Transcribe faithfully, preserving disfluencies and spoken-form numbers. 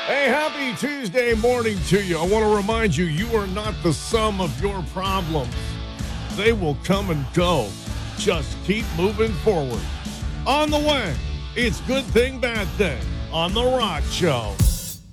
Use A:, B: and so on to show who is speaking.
A: Hey, happy Tuesday morning to you. I want to remind you, you are not the sum of your problems. They will come and go. Just keep moving forward. On the way, it's Good Thing, Bad Thing on The Rock Show.